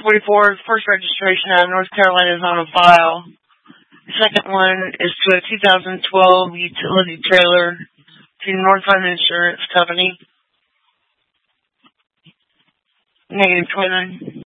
44, first registration out of North Carolina is on a file. The second one is to a 2012 utility trailer to Northland Insurance Company. -29.